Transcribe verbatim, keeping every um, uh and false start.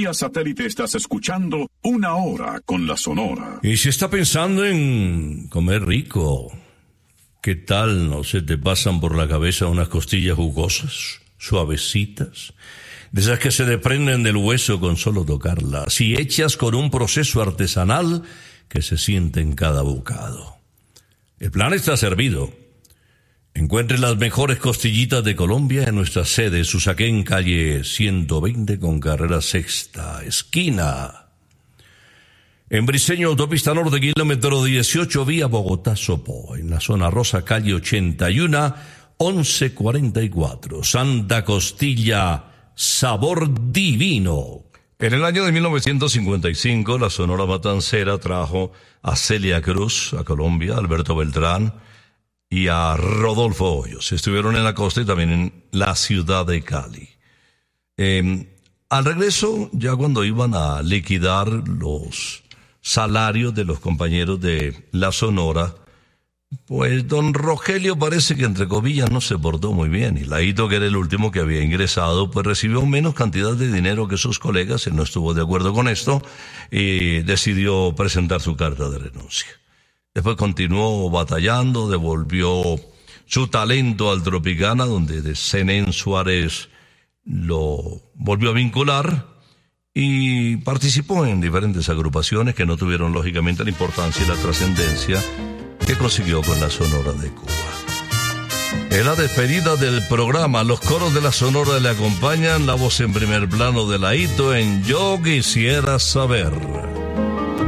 vía satélite estás escuchando Una Hora con la Sonora. Y si está pensando en comer rico, ¿qué tal no se te pasan por la cabeza unas costillas jugosas, suavecitas, de esas que se desprenden del hueso con solo tocarlas y hechas con un proceso artesanal que se siente en cada bocado? El plan está servido. Encuentre las mejores costillitas de Colombia en nuestra sede, Susaquén, calle ciento veinte con carrera sexta, esquina. En Briceño, autopista norte, kilómetro dieciocho, vía Bogotá-Sopó. En la zona rosa, calle ochenta y uno, once cuarenta y cuatro. Santa Costilla, sabor divino. En el año de mil novecientos cincuenta y cinco, la Sonora Matancera trajo a Celia Cruz, a Colombia, Alberto Beltrán y a Rodolfo Hoyos. Estuvieron en la costa y también en la ciudad de Cali. Eh, al regreso, ya cuando iban a liquidar los salarios de los compañeros de la Sonora, pues don Rogelio parece que entre comillas no se portó muy bien, y Laito, que era el último que había ingresado, pues recibió menos cantidad de dinero que sus colegas. Él no estuvo de acuerdo con esto y decidió presentar su carta de renuncia. Después continuó batallando, devolvió su talento al Tropicana, donde Zenén Suárez lo volvió a vincular, y participó en diferentes agrupaciones que no tuvieron lógicamente la importancia y la trascendencia que consiguió con la Sonora de Cuba. En la despedida del programa, los coros de la Sonora le acompañan, la voz en primer plano de Laito en Yo Quisiera Saber.